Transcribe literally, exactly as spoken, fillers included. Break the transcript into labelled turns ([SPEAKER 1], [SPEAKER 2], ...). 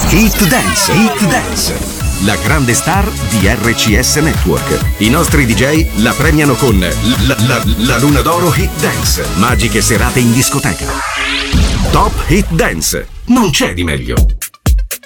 [SPEAKER 1] Hit Dance. Hit Dance. La grande star di R C S Network. I nostri D J la premiano con la, la, la Luna d'Oro Hit Dance. Magiche serate in discoteca. Top Hit Dance. Non c'è di meglio.